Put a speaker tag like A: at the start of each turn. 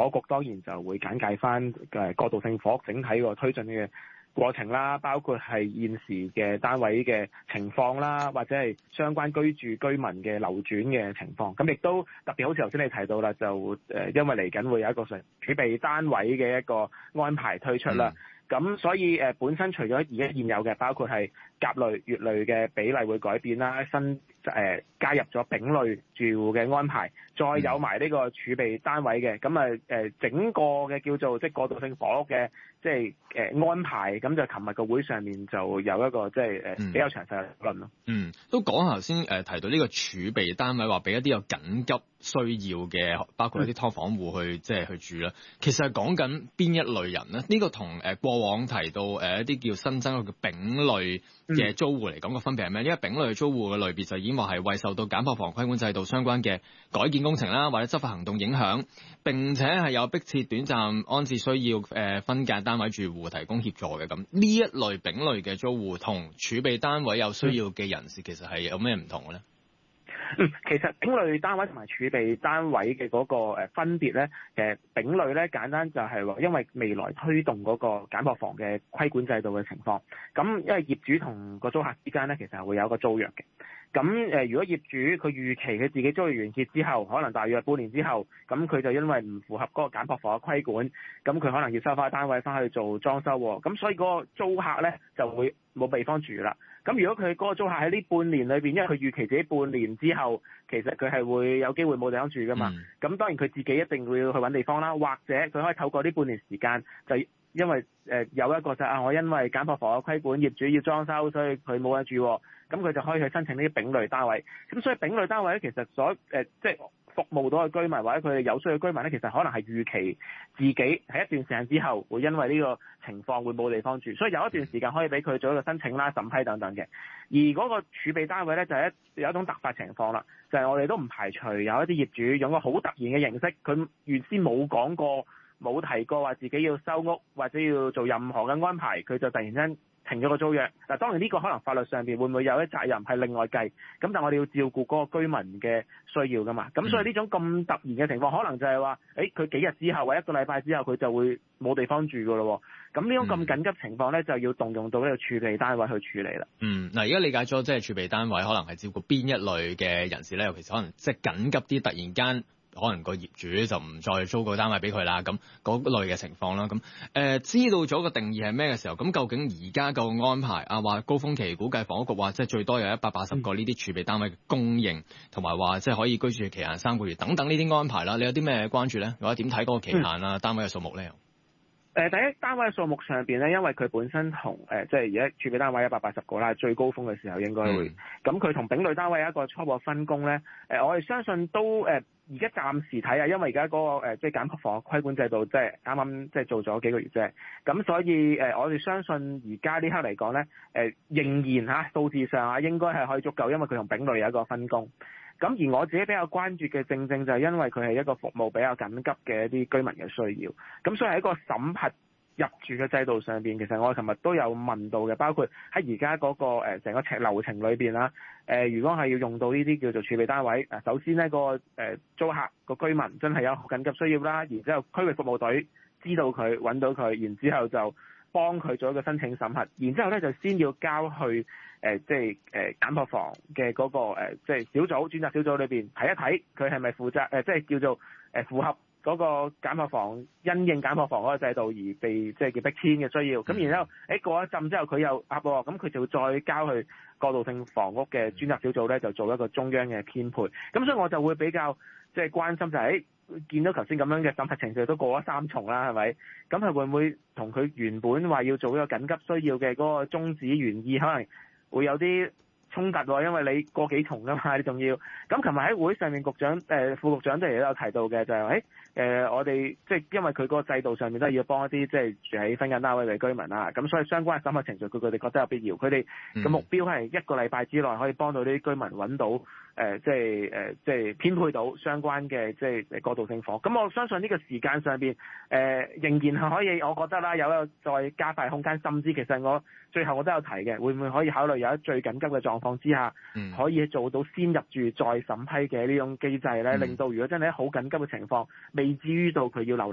A: 房屋局當然就會簡介翻過渡性房屋整體個推進嘅過程啦，包括係現時嘅單位嘅情況啦，或者係相關居住居民嘅流轉嘅情況。咁亦都特別好似頭先你提到啦，就因為嚟緊會有一個儲備單位嘅一個安排推出啦。咁所以本身除咗而家現有嘅，包括係甲類、乙類嘅比例會改變啦，新加入咗丙類住戶嘅安排，再有埋呢個儲備單位嘅，咁整個嘅叫做即係過渡性房屋嘅即係安排，咁就琴日個會上面就有一個即係比較詳細嘅討論咯。
B: 都講頭先提到呢個儲備單位，話俾一啲有緊急需要嘅，包括一啲劏房戶去即係去住啦。其實係講緊邊一類人咧？呢個同過往提到一啲叫新增嘅丙類嘅租戶嚟講個分別係咩？因為丙類租戶嘅類別就已經話係為受到簡樸房規管制度相關嘅改建工程啦，或者執法行動影響，並且係有迫切短暫安置需要分間單位住戶提供協助嘅。咁呢一類丙類嘅租戶同儲備單位有需要嘅人士其實係有咩唔同嘅咧？
A: 其實丙類單位同埋儲備單位嘅嗰個分別咧，丙類咧簡單就係話，因為未來推動嗰個簡樸房嘅規管制度嘅情況，咁因為業主同個租客之間咧，其實係會有一個租約嘅。咁如果業主佢預期佢自己租約完結之後，可能大約半年之後，咁佢就因為唔符合嗰個簡樸房嘅規管，咁佢可能要收翻單位翻去做裝修喎，咁所以嗰個租客咧就會冇地方住啦。咁如果佢嗰個租客喺呢半年裏邊，因為佢預期自己半年之後，其實佢係會有機會冇地方住噶嘛。咁當然佢自己一定會去揾地方啦，或者佢可以透過呢半年時間，就因為有一個就係我因為簡樸房嘅規管，業主要裝修，所以佢冇得住，咁佢就可以去申請呢啲丙類單位。咁所以丙類單位咧，其實即係服務到嘅居民或者佢哋有需要嘅居民咧，其實可能係預期自己喺一段時間之後會因為呢個情況會冇地方住，所以有一段時間可以俾佢做一個申請啦、審批等等嘅。而嗰個儲備單位咧就係有一種突發情況啦，就係我哋都唔排除有一啲業主用個好突然嘅形式，佢原先冇講過、冇提過話自己要收屋或者要做任何嘅安排，佢就突然間停咗個租約。嗱，當然呢個可能法律上邊會唔會有啲責任係另外計，咁但係我哋要照顧嗰個居民嘅需要噶嘛。咁所以呢種咁突然嘅情況，可能就係話，佢幾日之後或者一個禮拜之後，佢就會冇地方住噶咯。咁呢種咁緊急情況咧，就要動用到呢個儲備單位去處理啦。嗱，
B: 而家理解咗即係儲備單位可能係照顧邊一類嘅人士咧，尤其是可能即係緊急啲，突然間可能個業主就唔再租個單位俾佢啦，咁嗰類嘅情況啦。咁知道咗個定義係咩嘅時候，咁究竟而家個安排話高峰期估計房屋局話即係最多有180個呢啲儲備單位嘅供應，同埋話即係可以居住期限3個月等等呢啲安排啦，你有啲咩關注咧？或者點睇嗰個期限啊、單位嘅數目咧？
A: 第一單位嘅數目上邊咧，因為佢本身同即係而家儲備單位180個啦，最高峰嘅時候應該會，咁佢同丙類單位有一個初步分工咧。我哋相信都而家暫時睇啊，因為而家嗰個即係簡樸房規管制度即係啱啱即係做咗幾個月啫，咁所以我哋相信而家呢刻嚟講咧，仍然數字上應該係可以足夠，因為佢同丙類有一個分工。咁而我自己比較關注嘅正正就係因為佢係一個服務比較緊急嘅一啲居民嘅需要，咁所以喺個審核入住嘅制度上邊，其實我琴日都有問到嘅，包括喺而家嗰個成個流程裏邊啦。如果係要用到呢啲叫做儲備單位，首先呢個租客個居民真係有緊急需要啦，然之後區域服務隊知道佢揾到佢，然之後就幫佢做一個申請審核，然之後咧就先要交去即係簡樸房嘅嗰個即係小組專責小組裏邊睇一睇佢係咪負責即係叫做符合嗰個簡樸房因應簡樸房嗰個制度而被即係叫迫遷嘅需要。咁然之後過一陣之後佢又喎，咁佢就會再交去過渡性房屋嘅專責小組咧，就做一個中央嘅編配。咁所以我就會比較即係關心就係見到頭先咁樣嘅審核程序都過咗3重啦，係咪？咁係會唔會同佢原本話要做一個緊急需要嘅嗰個宗旨原意可能會有啲衝突喎？因為你過幾重㗎嘛，你仲要。咁琴日喺會上面局長副局長都有提到嘅，就係我哋即係因為佢個制度上面都係要幫一啲即係住喺分間單位嘅居民啦，咁所以相關嘅審核程序佢哋覺得有必要。佢哋嘅目標係一個禮拜之內可以幫到啲居民揾到即係編配到相關嘅即係過渡性房。咁我相信呢個時間上邊仍然係可以，我覺得啦有一個再加快空間，甚至其實我最後我都有提嘅，會唔會可以考慮有一最緊急嘅狀況之下，可以做到先入住再審批嘅呢種機制咧，令到如果真係好緊急嘅情況，未至於到佢要留